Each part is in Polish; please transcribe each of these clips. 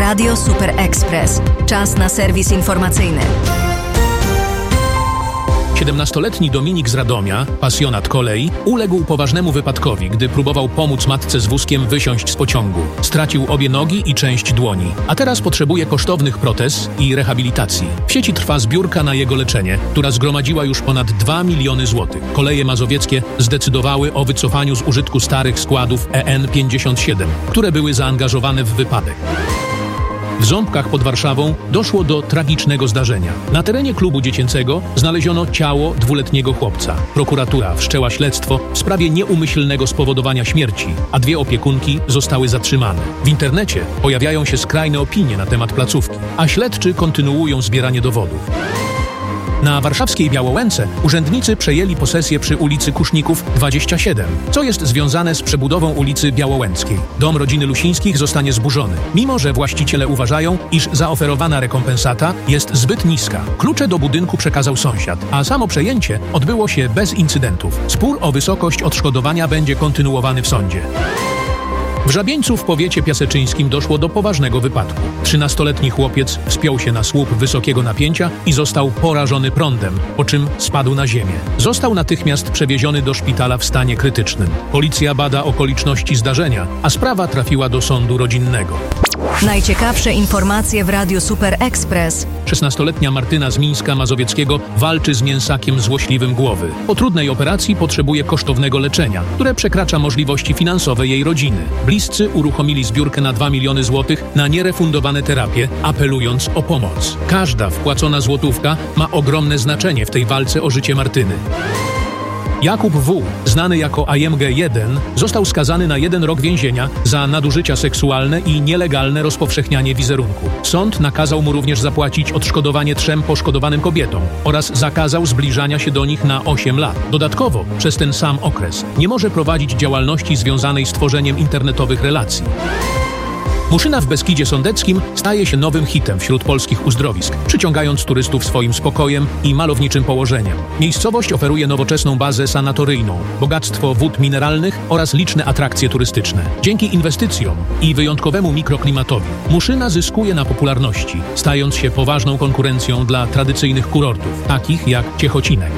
Radio Super Express. Czas na serwis informacyjny. 17-letni Dominik z Radomia, pasjonat kolei, uległ poważnemu wypadkowi, gdy próbował pomóc matce z wózkiem wysiąść z pociągu. Stracił obie nogi i część dłoni, a teraz potrzebuje kosztownych protez i rehabilitacji. W sieci trwa zbiórka na jego leczenie, która zgromadziła już ponad 2 miliony złotych. Koleje mazowieckie zdecydowały o wycofaniu z użytku starych składów EN57, które były zaangażowane w wypadek. W Ząbkach pod Warszawą doszło do tragicznego zdarzenia. Na terenie klubu dziecięcego znaleziono ciało 2-letniego chłopca. Prokuratura wszczęła śledztwo w sprawie nieumyślnego spowodowania śmierci, a 2 opiekunki zostały zatrzymane. W internecie pojawiają się skrajne opinie na temat placówki, a śledczy kontynuują zbieranie dowodów. Na warszawskiej Białołęce urzędnicy przejęli posesję przy ulicy Kuszników 27, co jest związane z przebudową ulicy Białołęckiej. Dom rodziny Lusińskich zostanie zburzony, mimo że właściciele uważają, iż zaoferowana rekompensata jest zbyt niska. Klucze do budynku przekazał sąsiad, a samo przejęcie odbyło się bez incydentów. Spór o wysokość odszkodowania będzie kontynuowany w sądzie. W Żabieńcu w powiecie piaseczyńskim doszło do poważnego wypadku. 13-letni chłopiec wspiął się na słup wysokiego napięcia i został porażony prądem, po czym spadł na ziemię. Został natychmiast przewieziony do szpitala w stanie krytycznym. Policja bada okoliczności zdarzenia, a sprawa trafiła do sądu rodzinnego. Najciekawsze informacje w Radiu Super Express. 16-letnia Martyna z Mińska Mazowieckiego walczy z mięsakiem złośliwym głowy. Po trudnej operacji potrzebuje kosztownego leczenia, które przekracza możliwości finansowe jej rodziny. Bliscy uruchomili zbiórkę na 2 miliony złotych na nierefundowane terapie, apelując o pomoc. Każda wpłacona złotówka ma ogromne znaczenie w tej walce o życie Martyny. Jakub W., znany jako AMG1, został skazany na 1 rok więzienia za nadużycia seksualne i nielegalne rozpowszechnianie wizerunku. Sąd nakazał mu również zapłacić odszkodowanie 3 poszkodowanym kobietom oraz zakazał zbliżania się do nich na 8 lat. Dodatkowo, przez ten sam okres nie może prowadzić działalności związanej z tworzeniem internetowych relacji. Muszyna w Beskidzie Sądeckim staje się nowym hitem wśród polskich uzdrowisk, przyciągając turystów swoim spokojem i malowniczym położeniem. Miejscowość oferuje nowoczesną bazę sanatoryjną, bogactwo wód mineralnych oraz liczne atrakcje turystyczne. Dzięki inwestycjom i wyjątkowemu mikroklimatowi Muszyna zyskuje na popularności, stając się poważną konkurencją dla tradycyjnych kurortów, takich jak Ciechocinek.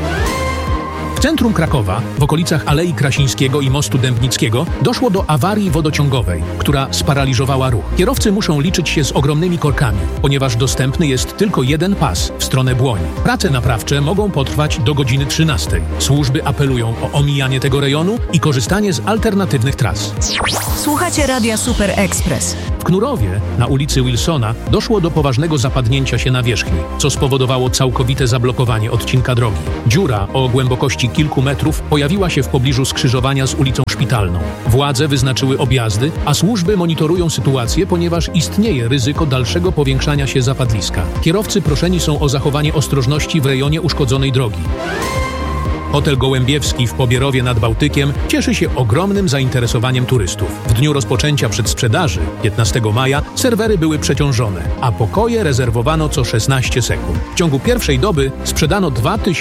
W centrum Krakowa, w okolicach Alei Krasińskiego i Mostu Dębnickiego, doszło do awarii wodociągowej, która sparaliżowała ruch. Kierowcy muszą liczyć się z ogromnymi korkami, ponieważ dostępny jest tylko 1 pas w stronę Błoni. Prace naprawcze mogą potrwać do godziny 13. Służby apelują o omijanie tego rejonu i korzystanie z alternatywnych tras. Słuchacie Radia Super Express. W Knurowie, na ulicy Wilsona, doszło do poważnego zapadnięcia się nawierzchni, co spowodowało całkowite zablokowanie odcinka drogi. Dziura o głębokości kilku metrów pojawiła się w pobliżu skrzyżowania z ulicą Szpitalną. Władze wyznaczyły objazdy, a służby monitorują sytuację, ponieważ istnieje ryzyko dalszego powiększania się zapadliska. Kierowcy proszeni są o zachowanie ostrożności w rejonie uszkodzonej drogi. Hotel Gołębiewski w Pobierowie nad Bałtykiem cieszy się ogromnym zainteresowaniem turystów. W dniu rozpoczęcia przedsprzedaży, 15 maja, serwery były przeciążone, a pokoje rezerwowano co 16 sekund. W ciągu pierwszej doby sprzedano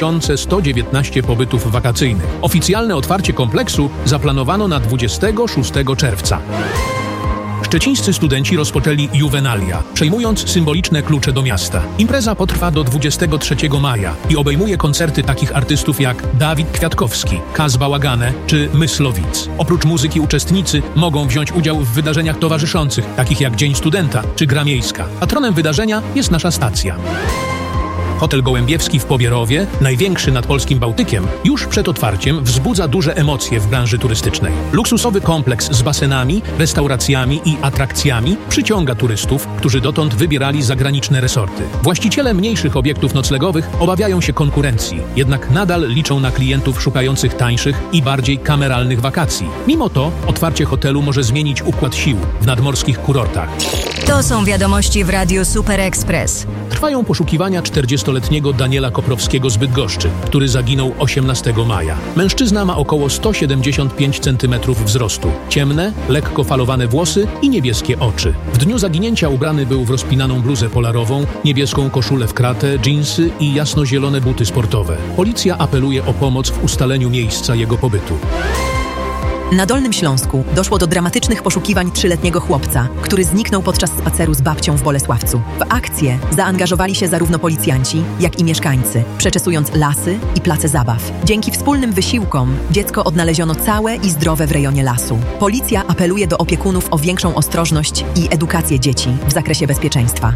2119 pobytów wakacyjnych. Oficjalne otwarcie kompleksu zaplanowano na 26 czerwca. Szczecińscy studenci rozpoczęli Juvenalia, przejmując symboliczne klucze do miasta. Impreza potrwa do 23 maja i obejmuje koncerty takich artystów jak Dawid Kwiatkowski, Kaz Bałagane czy Myslowic. Oprócz muzyki uczestnicy mogą wziąć udział w wydarzeniach towarzyszących, takich jak Dzień Studenta czy Gra Miejska. Patronem wydarzenia jest nasza stacja. Hotel Gołębiewski w Pobierowie, największy nad polskim Bałtykiem, już przed otwarciem wzbudza duże emocje w branży turystycznej. Luksusowy kompleks z basenami, restauracjami i atrakcjami przyciąga turystów, którzy dotąd wybierali zagraniczne resorty. Właściciele mniejszych obiektów noclegowych obawiają się konkurencji, jednak nadal liczą na klientów szukających tańszych i bardziej kameralnych wakacji. Mimo to otwarcie hotelu może zmienić układ sił w nadmorskich kurortach. To są wiadomości w Radiu Super Express. Trwają poszukiwania 40-letniego Daniela Koprowskiego z Bydgoszczy, który zaginął 18 maja. Mężczyzna ma około 175 cm wzrostu, ciemne, lekko falowane włosy i niebieskie oczy. W dniu zaginięcia ubrany był w rozpinaną bluzę polarową, niebieską koszulę w kratę, dżinsy i jasnozielone buty sportowe. Policja apeluje o pomoc w ustaleniu miejsca jego pobytu. Na Dolnym Śląsku doszło do dramatycznych poszukiwań 3-letniego chłopca, który zniknął podczas spaceru z babcią w Bolesławcu. W akcję zaangażowali się zarówno policjanci, jak i mieszkańcy, przeczesując lasy i place zabaw. Dzięki wspólnym wysiłkom dziecko odnaleziono całe i zdrowe w rejonie lasu. Policja apeluje do opiekunów o większą ostrożność i edukację dzieci w zakresie bezpieczeństwa.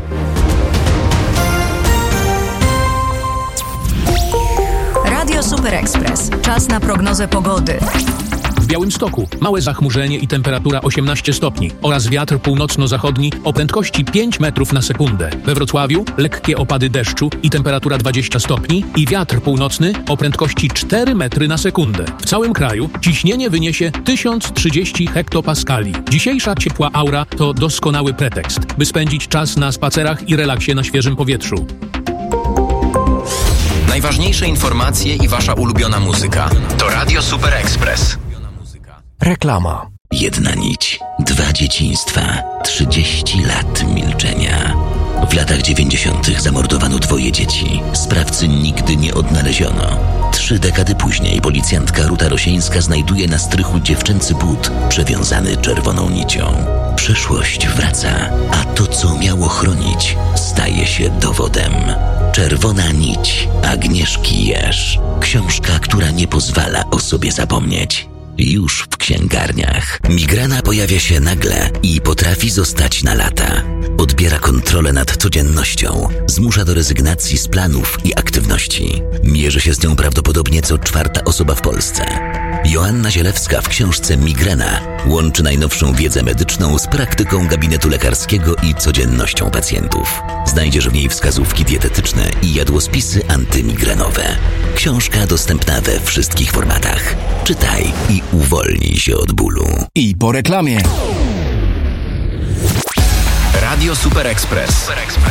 Radio Super Express. Czas na prognozę pogody. W Białymstoku małe zachmurzenie i temperatura 18 stopni oraz wiatr północno-zachodni o prędkości 5 metrów na sekundę. We Wrocławiu lekkie opady deszczu i temperatura 20 stopni i wiatr północny o prędkości 4 metry na sekundę. W całym kraju ciśnienie wyniesie 1030 hektopaskali. Dzisiejsza ciepła aura to doskonały pretekst, by spędzić czas na spacerach i relaksie na świeżym powietrzu. Najważniejsze informacje i wasza ulubiona muzyka to Radio Super Express. Reklama. Jedna nić, 2 dzieciństwa, 30 lat milczenia. W latach 90. zamordowano 2 dzieci. Sprawcy nigdy nie odnaleziono. 3 dekady później policjantka Ruta Rosieńska znajduje na strychu dziewczęcy but przewiązany czerwoną nicią. Przeszłość wraca, a to, co miało chronić, staje się dowodem. Czerwona nić Agnieszki Jerz. Książka, która nie pozwala o sobie zapomnieć. Już w księgarniach. Migrena pojawia się nagle i potrafi zostać na lata. Odbiera kontrolę nad codziennością. Zmusza do rezygnacji z planów i aktywności. Mierzy się z nią prawdopodobnie co 4. osoba w Polsce. Joanna Zielewska w książce Migrena łączy najnowszą wiedzę medyczną z praktyką gabinetu lekarskiego i codziennością pacjentów. Znajdziesz w niej wskazówki dietetyczne i jadłospisy antymigrenowe. Książka dostępna we wszystkich formatach. Czytaj i uwolnij się od bólu. I po reklamie. Radio Super Express.